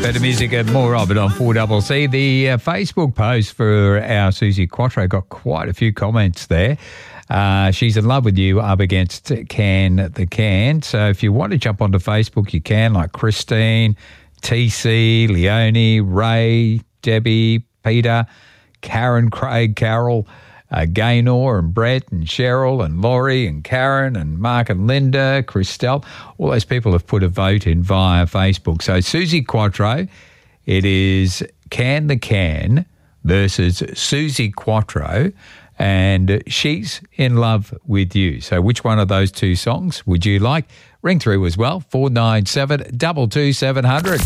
Better music and more of it on 4CC. The Facebook post for our Susie Quattro got quite a few comments there. She's in love with you up against Can the Can. So if you want to jump onto Facebook, you can, like Christine, TC, Leonie, Ray, Debbie, Peter, Karen, Craig, Carol, Gaynor and Brett and Cheryl and Laurie and Karen and Mark and Linda, Christelle. All those people have put a vote in via Facebook. So Susie Quattro, it is Can the Can versus Susie Quattro, and she's in love with you. So which one of those two songs would you like? Ring through as well, 497 22 700.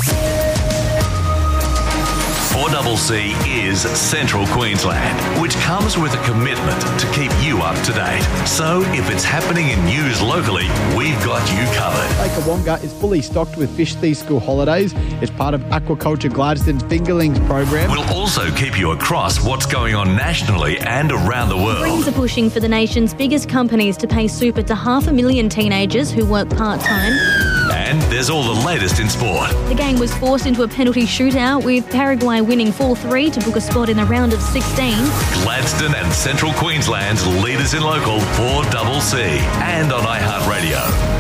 4CC is Central Queensland, which comes with a commitment to keep you up to date. So if it's happening in news locally, we've got you covered. Lake Wonga is fully stocked with fish these school holidays. It's part of Aquaculture Gladstone's Fingerlings program. We'll also keep you across what's going on nationally and around the world. Greens are pushing for the nation's biggest companies to pay super to 500,000 teenagers who work part-time. And there's all the latest in sport. The gang was forced into a penalty shootout, with Paraguay winning 4-3 to book a spot in the round of 16. Gladstone and Central Queensland's leaders in local 4CC and on iHeartRadio.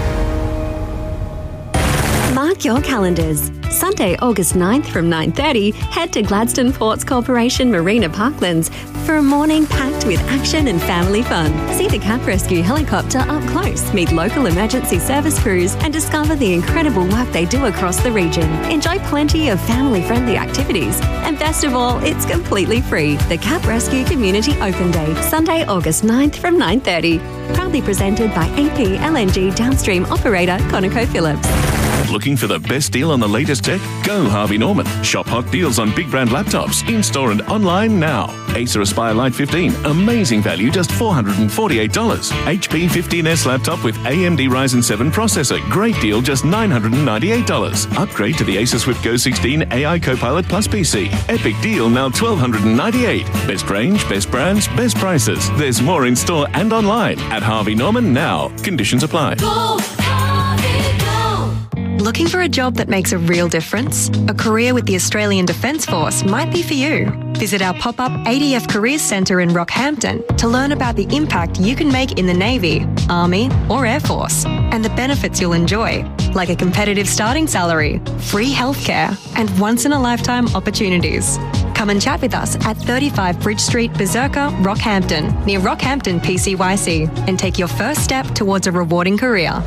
Mark your calendars. Sunday, August 9th from 9:30, head to Gladstone Ports Corporation Marina Parklands for a morning packed with action and family fun. See the Cap Rescue helicopter up close, meet local emergency service crews, and discover the incredible work they do across the region. Enjoy plenty of family-friendly activities. And best of all, it's completely free. The Cap Rescue Community Open Day, Sunday, August 9th from 9:30. Proudly presented by AP LNG downstream operator ConocoPhillips. Looking for the best deal on the latest tech? Go Harvey Norman. Shop hot deals on big brand laptops, in-store and online now. Acer Aspire Lite 15, amazing value, just $448. HP 15S laptop with AMD Ryzen 7 processor, great deal, just $998. Upgrade to the Acer Swift Go 16 AI Copilot Plus PC. Epic deal, now $1,298. Best range, best brands, best prices. There's more in store and online at Harvey Norman now. Conditions apply. Go Harvey, go! Looking for a job that makes a real difference? A career with the Australian Defence Force might be for you. Visit our pop-up ADF Careers Centre in Rockhampton to learn about the impact you can make in the Navy, Army or Air Force, and the benefits you'll enjoy, like a competitive starting salary, free healthcare, and once-in-a-lifetime opportunities. Come and chat with us at 35 Bridge Street, Berserker, Rockhampton, near Rockhampton PCYC, and take your first step towards a rewarding career.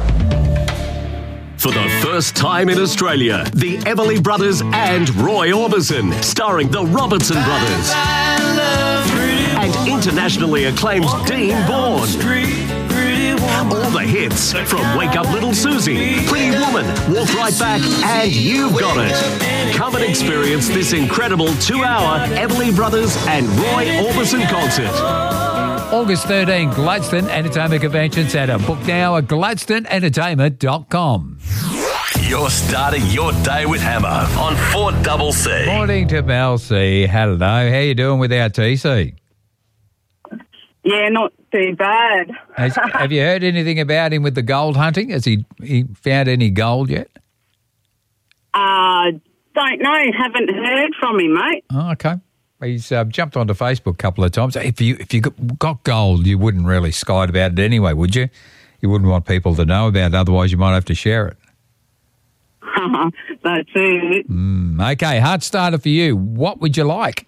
For the first time in Australia, the Everly Brothers and Roy Orbison, starring the Robertson Brothers. And internationally acclaimed Dean Bourne. All the hits from Wake Up Little Susie, Pretty Woman, Walk Right Back, and You've Got It. Come and experience this incredible 2-hour Everly Brothers and Roy Orbison concert. August 13, Gladstone Entertainment Convention Centre. Book now at gladstone-entertainment.com. You're starting your day with Hammer on 4CC. Morning to Mel C. Hello. How you doing without TC? Yeah, not too bad. Have you heard anything about him with the gold hunting? Has he found any gold yet? Don't know. Haven't heard from him, mate. Oh, okay. He's jumped onto Facebook a couple of times. If you got gold, you wouldn't really skite about it anyway, would you? You wouldn't want people to know about it, otherwise you might have to share it. That's it. Okay, hard starter for you. What would you like?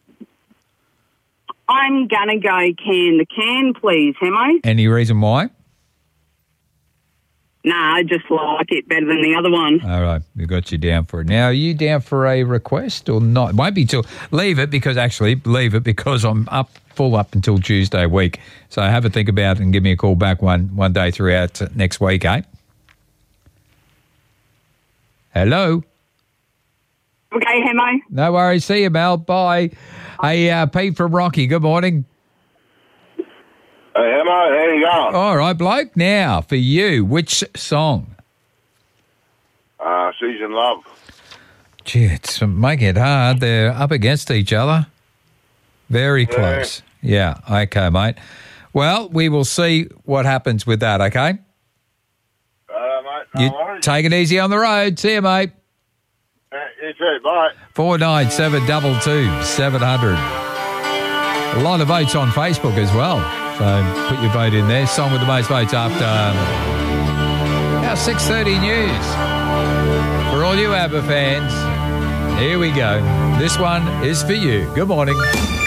I'm going to go Can the Can, please, Hemo. Any reason why? Nah, I just like it better than the other one. All right, we got you down for it. Now, are you down for a request or not? It won't be till leave it because I'm full up until Tuesday week. So have a think about it and give me a call back one day throughout next week, eh? Hello. Okay, Hemo. No worries. See you, Mel. Bye. Hey, Pete from Rocky. Good morning. Hey, Emma, how you going? All right, bloke. Now, for you, which song? She's in Love. Gee, it's making it hard. They're up against each other. Very close. Yeah, okay, mate. Well, we will see what happens with that, okay? Mate, no worries. Take it easy on the road. See you, mate. You too, bye. 4972 700. A lot of votes on Facebook as well. So put your vote in there. Song with the most votes after our 6:30 news. For all you ABBA fans, here we go. This one is for you. Good morning.